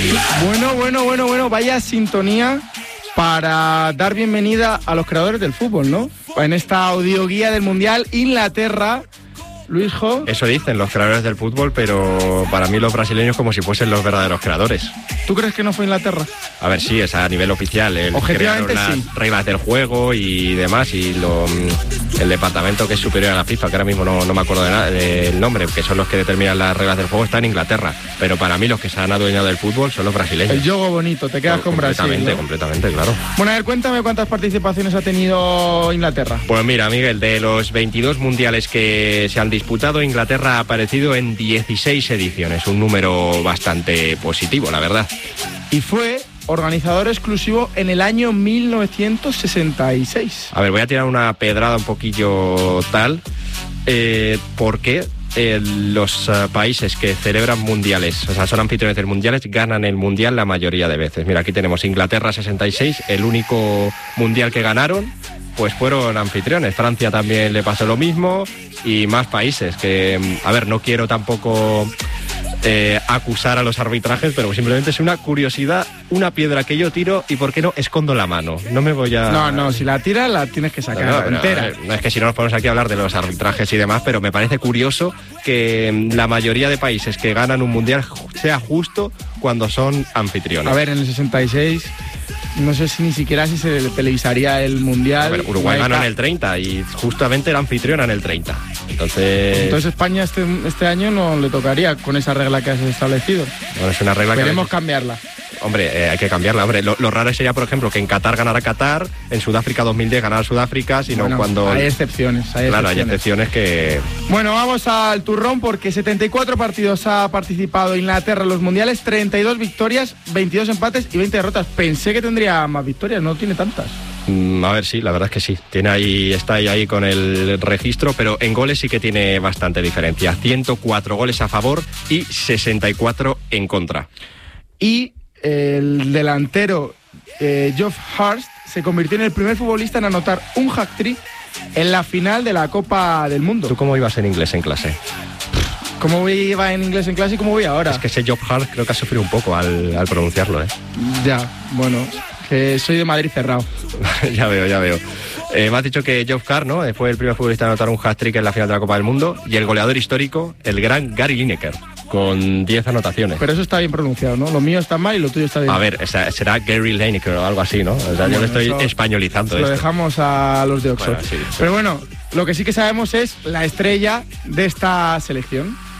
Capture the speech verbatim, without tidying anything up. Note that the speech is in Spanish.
Bueno, bueno, bueno, bueno, vaya sintonía para dar bienvenida a los creadores del fútbol, ¿no? En esta audioguía del Mundial, Inglaterra, Luis Jo. Eso dicen los creadores del fútbol, pero para mí los brasileños como si fuesen los verdaderos creadores. ¿Tú crees que no fue Inglaterra? A ver, sí, es a nivel oficial. El Objetivamente crearon sí. las reglas del juego y demás, y lo, el departamento que es superior a la FIFA, que ahora mismo no, no me acuerdo de nada, del nombre, que son los que determinan las reglas del juego, está en Inglaterra. Pero para mí los que se han adueñado del fútbol son los brasileños. El juego bonito, te quedas con Brasil, Completamente, ¿no? completamente, claro. Bueno, a ver, cuéntame cuántas participaciones ha tenido Inglaterra. Pues mira, Miguel, de los veintidós mundiales que se han disputado, Inglaterra ha aparecido en dieciséis ediciones, un número bastante positivo, la verdad. Y fue organizador exclusivo en el año mil novecientos sesenta y seis. A ver, voy a tirar una pedrada un poquillo tal, eh, porque eh, los uh, países que celebran mundiales, o sea, son anfitriones de mundiales, ganan el mundial la mayoría de veces. Mira, aquí tenemos Inglaterra sesenta y seis, el único mundial que ganaron, pues fueron anfitriones. Francia también le pasó lo mismo y más países que, a ver, no quiero tampoco eh, acusar a los arbitrajes, pero simplemente es una curiosidad, una piedra que yo tiro y por qué no escondo la mano. No me voy a... No, no, si la tiras la tienes que sacar No, no, pero, entera. a ver, no es que si no nos ponemos aquí a hablar de los arbitrajes y demás, pero me parece curioso que la mayoría de países que ganan un mundial sea justo cuando son anfitriones. A ver, en el sesenta y seis... no sé si ni siquiera si se televisaría el Mundial. A ver, Uruguay ganó en el treinta y justamente era anfitriona en el treinta. Entonces... Entonces España este, este año no le tocaría con esa regla que has establecido. Bueno, es una regla que... Queremos cambiarla. Hombre, eh, hay que cambiarla. Hombre, lo, lo raro sería, por ejemplo, que en Qatar ganara Qatar, en Sudáfrica dos mil diez ganara Sudáfrica, sino Bueno, cuando... hay excepciones, hay Claro, excepciones. hay excepciones que... Bueno, vamos al turrón porque setenta y cuatro partidos ha participado Inglaterra en los mundiales, treinta y dos victorias, veintidós empates y veinte derrotas. Pensé que tendría más victorias, no tiene tantas. Mm, a ver, sí, la verdad es que sí. Tiene ahí, está ahí, ahí con el registro, pero en goles sí que tiene bastante diferencia. ciento cuatro goles a favor y sesenta y cuatro en contra. Y el delantero eh, Geoff Hurst se convirtió en el primer futbolista en anotar un hat-trick en la final de la Copa del Mundo. ¿Tú cómo ibas en inglés en clase? ¿Cómo iba en inglés en clase y cómo voy ahora? Es que ese Geoff Hurst creo que ha sufrido un poco al, al pronunciarlo, ¿eh? Ya, bueno, que soy de Madrid cerrado. Ya veo, ya veo. Eh, me has dicho que Geoff Hurst, ¿no? Fue el primer futbolista en anotar un hat-trick en la final de la Copa del Mundo, y el goleador histórico, el gran Gary Lineker, con diez anotaciones. Pero eso está bien pronunciado, ¿no? Lo mío está mal y lo tuyo está bien. A ver, esa, será Gary Lineker o algo así, ¿no? O sea, Bueno, yo le estoy eso españolizando Lo esto. dejamos a los de Oxford. Bueno, sí, sí. Pero bueno, lo que sí que sabemos es la estrella de esta selección.